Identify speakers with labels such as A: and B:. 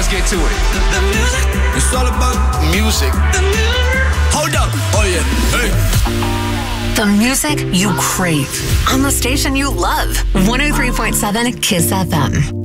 A: let's get to it.
B: The music.
A: It's all about music.
B: The music.
A: Hold up. Oh, yeah. Hey.
C: The music you crave on the station you love. 103.7 KISS FM.